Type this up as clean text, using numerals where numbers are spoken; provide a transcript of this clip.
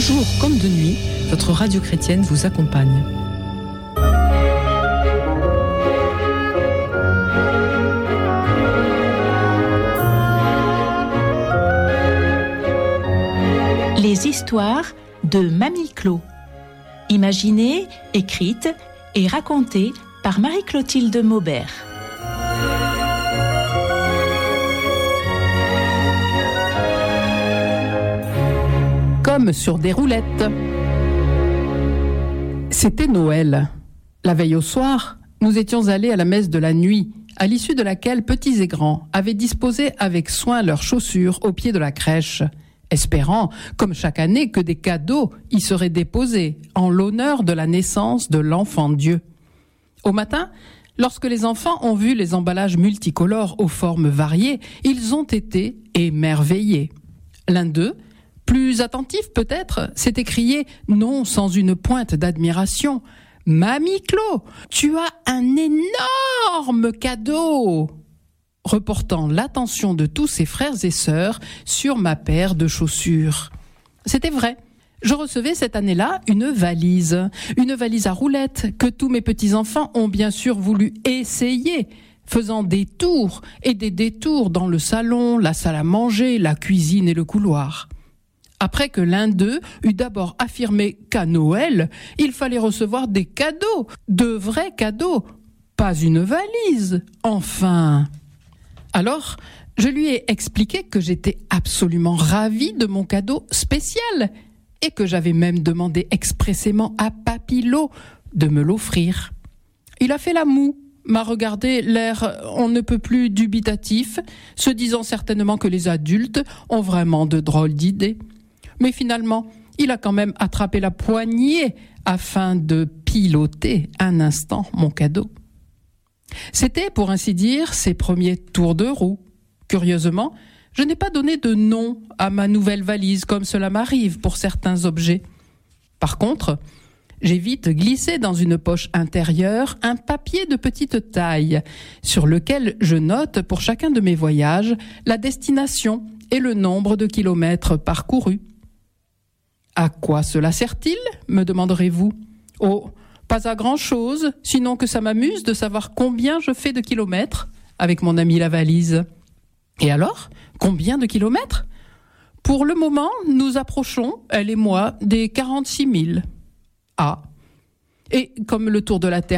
jour comme de nuit, votre radio chrétienne vous accompagne. Les histoires de Mamie Clo. Imaginées, écrites et racontées par Marie-Clotilde Maubert. Comme sur des roulettes. C'était Noël. La veille au soir, nous étions allés à la messe de la nuit, à l'issue de laquelle petits et grands avaient disposé avec soin leurs chaussures au pied de la crèche, espérant, comme chaque année, que des cadeaux y seraient déposés en l'honneur de la naissance de l'enfant Dieu. Au matin, lorsque les enfants ont vu les emballages multicolores aux formes variées, ils ont été émerveillés. L'un d'eux, plus attentif peut-être, s'est écrié, non sans une pointe d'admiration, « Mamie Clo, tu as un énorme cadeau !» reportant l'attention de tous ses frères et sœurs sur ma paire de chaussures. C'était vrai. Je recevais cette année-là une valise à roulettes que tous mes petits-enfants ont bien sûr voulu essayer, faisant des tours et des détours dans le salon, la salle à manger, la cuisine et le couloir. Après que l'un d'eux eut d'abord affirmé qu'à Noël, il fallait recevoir des cadeaux, de vrais cadeaux, pas une valise, enfin. Alors, je lui ai expliqué que j'étais absolument ravie de mon cadeau spécial et que j'avais même demandé expressément à Papy Lo de me l'offrir. Il a fait la moue, m'a regardé l'air on ne peut plus dubitatif, se disant certainement que les adultes ont vraiment de drôles d'idées. Mais finalement, il a quand même attrapé la poignée afin de piloter un instant mon cadeau. C'était, pour ainsi dire, ses premiers tours de roue. Curieusement, je n'ai pas donné de nom à ma nouvelle valise, comme cela m'arrive pour certains objets. Par contre, j'ai vite glissé dans une poche intérieure un papier de petite taille, sur lequel je note pour chacun de mes voyages la destination et le nombre de kilomètres parcourus. À quoi cela sert-il, me demanderez-vous ? Oh, pas à grand-chose, sinon que ça m'amuse de savoir combien je fais de kilomètres avec mon ami la valise. Et alors, combien de kilomètres ? Pour le moment, nous approchons, elle et moi, des 46 000. Ah, et comme le tour de la Terre